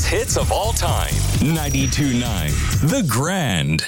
biggest hits of all time. 92.9 The Grand.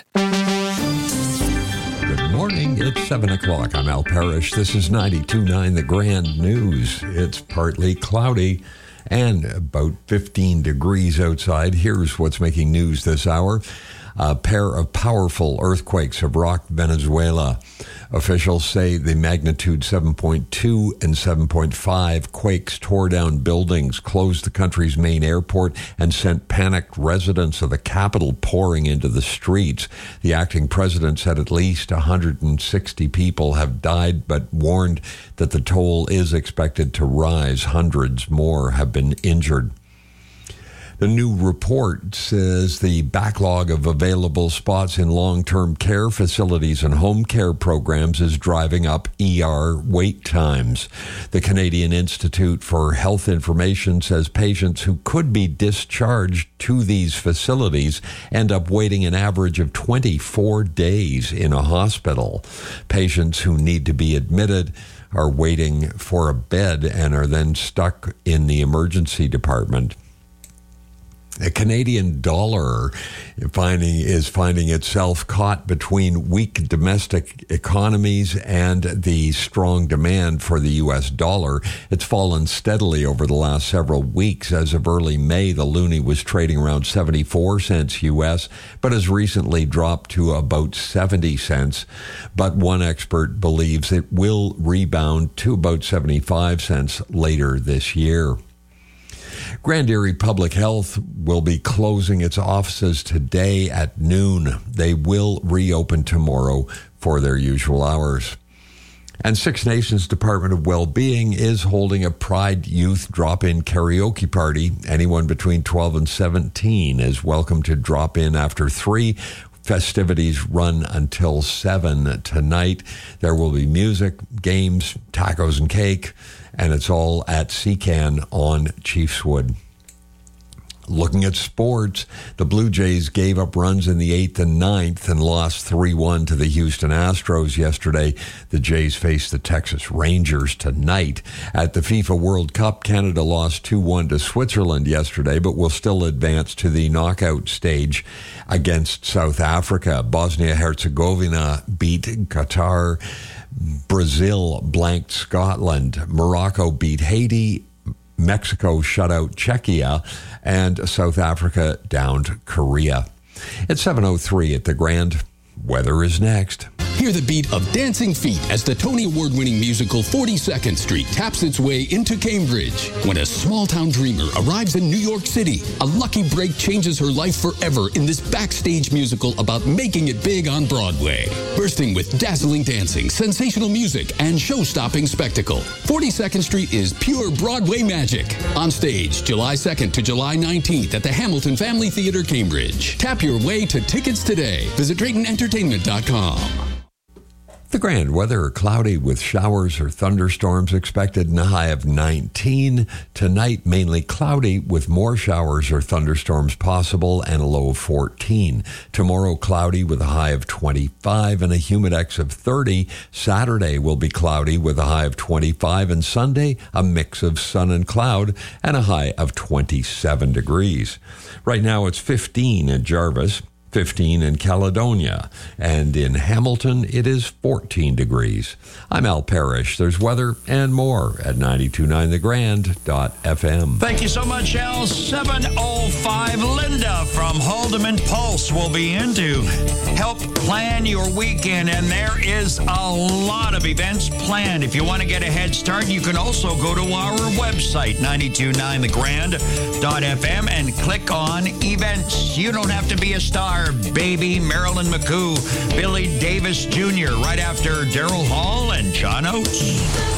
Good morning. It's 7 o'clock. I'm Al Parrish. This is 92.9 The Grand News. It's partly cloudy and about 15 degrees outside. Here's what's making news this hour. A pair of powerful earthquakes have rocked Venezuela. Officials say the magnitude 7.2 and 7.5 quakes tore down buildings, closed the country's main airport, and sent panicked residents of the capital pouring into the streets. The acting president said at least 160 people have died, but warned that the toll is expected to rise. Hundreds more have been injured. The new report says the backlog of available spots in long-term care facilities and home care programs is driving up ER wait times. The Canadian Institute for Health Information says patients who could be discharged to these facilities end up waiting an average of 24 days in a hospital. Patients who need to be admitted are waiting for a bed and are then stuck in the emergency department. The Canadian dollar is finding itself caught between weak domestic economies and the strong demand for the U.S. dollar. It's fallen steadily over the last several weeks. As of early May, the loonie was trading around 74 cents U.S., but has recently dropped to about 70 cents. But one expert believes it will rebound to about 75 cents later this year. Grand Erie Public Health will be closing its offices today at noon. They will reopen tomorrow for their usual hours. And Six Nations Department of Wellbeing is holding a Pride Youth drop-in karaoke party. Anyone between 12 and 17 is welcome to drop in after 3. Festivities run until 7 tonight. There will be music, games, tacos and cake, and it's all at Seacan on Chiefswood. Looking at sports, the Blue Jays gave up runs in the 8th and 9th and lost 3-1 to the Houston Astros yesterday. The Jays face the Texas Rangers tonight. At the FIFA World Cup, Canada lost 2-1 to Switzerland yesterday, but will still advance to the knockout stage against South Africa. Bosnia-Herzegovina beat Qatar. Brazil blanked Scotland. Morocco beat Haiti. Mexico shut out Czechia, and South Africa downed Korea. It's 7:03 at the Grand. Weather is next. Hear the beat of dancing feet as the Tony Award-winning musical 42nd Street taps its way into Cambridge. When a small-town dreamer arrives in New York City, a lucky break changes her life forever in this backstage musical about making it big on Broadway. Bursting with dazzling dancing, sensational music, and show-stopping spectacle, 42nd Street is pure Broadway magic. On stage, July 2nd to July 19th at the Hamilton Family Theatre, Cambridge. Tap your way to tickets today. Visit DraytonEntertainment.com. The Grand weather, cloudy with showers or thunderstorms expected and a high of 19. Tonight, mainly cloudy with more showers or thunderstorms possible and a low of 14. Tomorrow, cloudy with a high of 25 and a humidex of 30. Saturday will be cloudy with a high of 25, and Sunday, a mix of sun and cloud and a high of 27 degrees. Right now, it's 15 in Jarvis. 15 in Caledonia, and in Hamilton, it is 14 degrees. I'm Al Parrish. There's weather and more at 929thegrand.fm. Thank you so much, Al. 7:05, Linda from Haldeman Pulse will be in to help plan your weekend, and there is a lot of events planned. If you want to get a head start, you can also go to our website, 929thegrand.fm, and click on events. You don't have to be a star. Baby, Marilyn McCoo, Billy Davis Jr., right after Daryl Hall and John Oates.